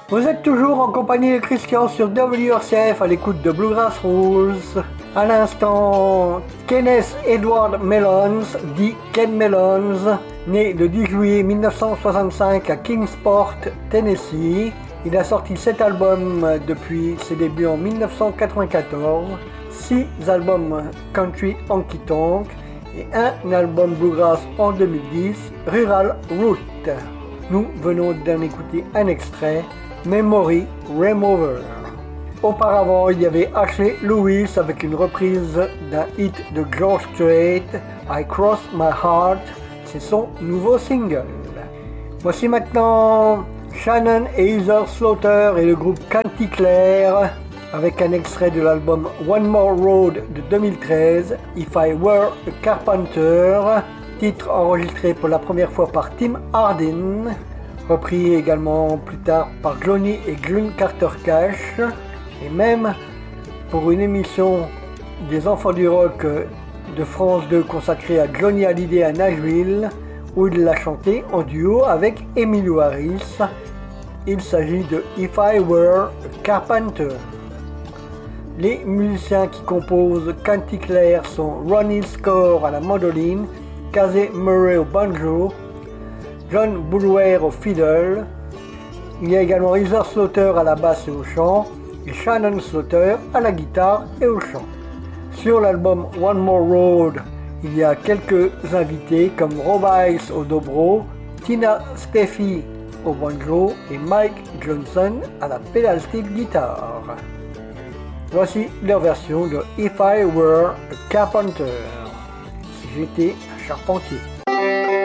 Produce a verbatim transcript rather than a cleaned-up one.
Vous êtes toujours en compagnie de Christian sur W R C F à l'écoute de Bluegrass Rules. À l'instant, Kenneth Edward Mellons, dit Ken Mellons, né le dix juillet mille neuf cent soixante-cinq à Kingsport, Tennessee. Il a sorti sept albums depuis ses débuts en mille neuf cent quatre-vingt-quatorze, six albums country honky tonk et un album bluegrass en deux mille dix, Rural Route. Nous venons d'en écouter un extrait, Memory Remover. Auparavant, il y avait Ashley Lewis avec une reprise d'un hit de George Strait, I Cross My Heart. C'est son nouveau single. Voici maintenant Shannon et Heather Slaughter et le groupe Canticleer avec un extrait de l'album One More Road de deux mille treize, If I Were a Carpenter, titre enregistré pour la première fois par Tim Hardin, repris également plus tard par Johnny et Glyn Carter Cash, et même pour une émission des Enfants du Rock de France deux consacrée à Johnny Hallyday à Nashville, où il l'a chanté en duo avec Emmylou Harris. Il s'agit de If I Were a Carpenter. Les musiciens qui composent Canticleer sont Ronnie Score à la mandoline, Casey Murray au banjo, John Boulware au fiddle. Il y a également Heather Slaughter à la basse et au chant, et Shannon Slaughter à la guitare et au chant. Sur l'album One More Road, il y a quelques invités comme Rob Ice au dobro, Tina Steffi au banjo et Mike Johnson à la pedal steel guitare. Voici leur version de If I Were a Carpenter, si j'étais un charpentier.